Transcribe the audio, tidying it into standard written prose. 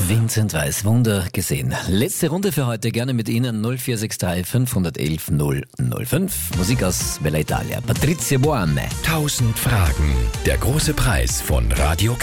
Vincent Weiss, Wunder gesehen. Letzte Runde für heute, gerne mit Ihnen 0463 511 005. Musik aus Bella Italia, Patrizia Boame. 1000 Fragen, der große Preis von Radio